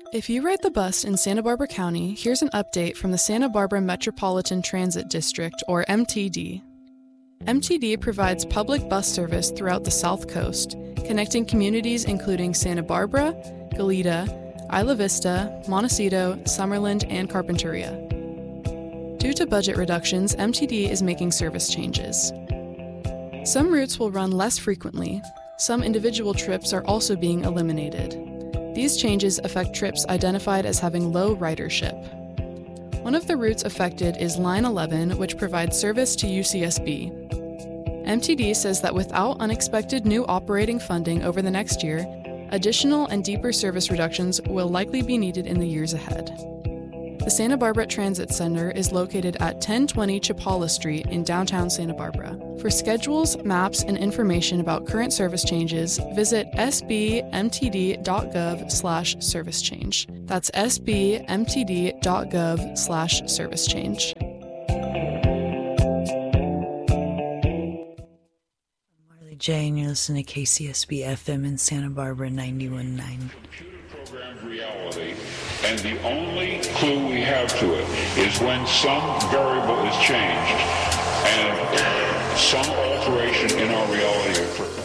If you ride the bus in Santa Barbara County, here's an update from the Santa Barbara Metropolitan Transit District, or MTD. MTD provides public bus service throughout the South Coast, connecting communities including Santa Barbara, Goleta, Isla Vista, Montecito, Summerland, and Carpinteria. Due to budget reductions, MTD is making service changes. Some routes will run less frequently. Some individual trips are also being eliminated. These changes affect trips identified as having low ridership. One of the routes affected is Line 11, which provides service to UCSB. MTD says that without unexpected new operating funding over the next year, additional and deeper service reductions will likely be needed in the years ahead. The Santa Barbara Transit Center is located at 1020 Chapala Street in downtown Santa Barbara. For schedules, maps, and information about current service changes, visit sbmtd.gov/service change. That's sbmtd.gov/service change. I'm Marley J, and you're listening to KCSB FM in Santa Barbara 91.9. Programmed reality, and the only clue we have to it is when some variable is changed and some alteration in our reality occurs.